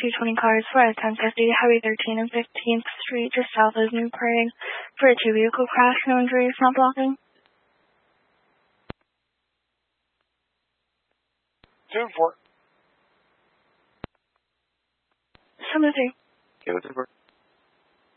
220 cars for a 1050 Highway 13 and 15th Street, just south of New Parade, for a two-vehicle crash. No injuries, not blocking. 2-4. 7-3. Okay, what's over?